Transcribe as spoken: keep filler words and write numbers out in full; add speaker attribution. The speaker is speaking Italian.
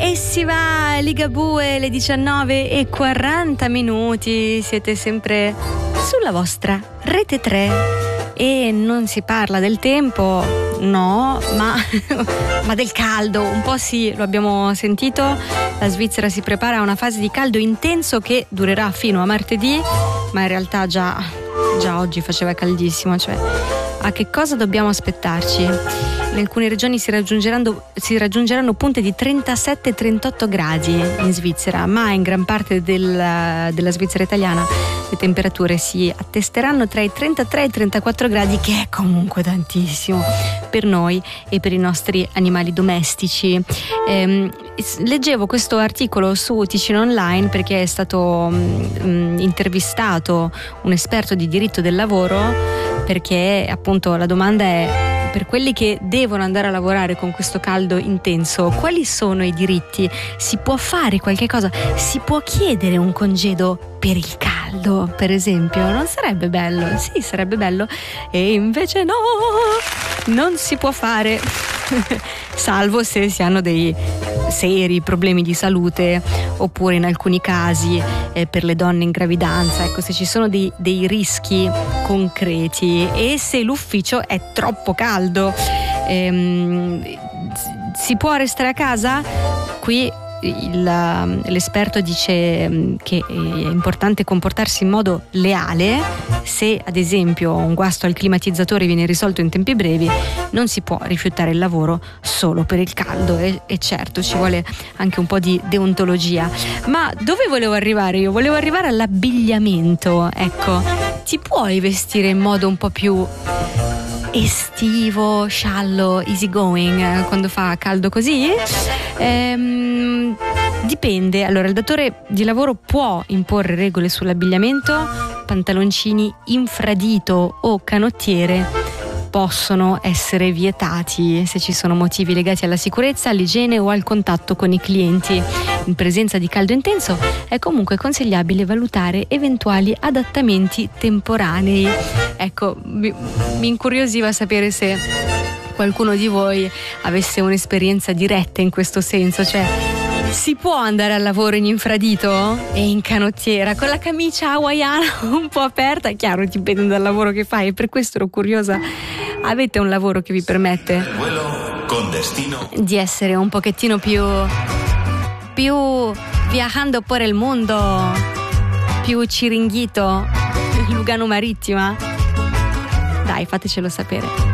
Speaker 1: E si va, Ligabue, le diciannove e quaranta minuti, siete sempre sulla vostra Rete tre e non si parla del tempo, no, ma, ma del caldo, un po' sì, lo abbiamo sentito, la Svizzera si prepara a una fase di caldo intenso che durerà fino a martedì, ma in realtà già, già oggi faceva caldissimo, cioè a che cosa dobbiamo aspettarci? In alcune regioni si raggiungeranno, si raggiungeranno punte di trentasette trentotto gradi in Svizzera, ma in gran parte del, della Svizzera italiana le temperature si attesteranno tra i trentatré e i trentaquattro gradi, che è comunque tantissimo per noi e per i nostri animali domestici. Ehm, leggevo questo articolo su Ticino Online perché è stato mh, intervistato un esperto di diritto del lavoro, perché appunto la domanda è: per quelli che devono andare a lavorare con questo caldo intenso, quali sono i diritti? Si può fare qualche cosa? Si può chiedere un congedo per il caldo, per esempio? Non sarebbe bello? Sì, sarebbe bello. E invece no, non si può fare. Salvo se si hanno dei seri problemi di salute, oppure in alcuni casi eh, per le donne in gravidanza, ecco, se ci sono dei, dei rischi concreti e se l'ufficio è troppo caldo. Ehm, si può restare a casa? Qui il, l'esperto dice che è importante comportarsi in modo leale. Se ad esempio un guasto al climatizzatore viene risolto in tempi brevi, non si può rifiutare il lavoro solo per il caldo, e, e certo ci vuole anche un po' di deontologia. Ma dove volevo arrivare io? Volevo arrivare all'abbigliamento. Ecco, ti puoi vestire in modo un po' più estivo, sciallo, easy going quando fa caldo così? Ehm, dipende. Allora, il datore di lavoro può imporre regole sull'abbigliamento. Pantaloncini infradito o canottiere possono essere vietati se ci sono motivi legati alla sicurezza, all'igiene o al contatto con i clienti. In presenza di caldo intenso è comunque consigliabile valutare eventuali adattamenti temporanei. Ecco, mi, mi incuriosiva sapere se qualcuno di voi avesse un'esperienza diretta in questo senso, cioè si può andare al lavoro in infradito e in canottiera con la camicia hawaiana un po' aperta? È chiaro, dipende dal lavoro che fai, e per questo ero curiosa. Avete un lavoro che vi permette di essere un pochettino più più viajando por el mondo, più ciringhito, Lugano Marittima? Dai, fatecelo sapere.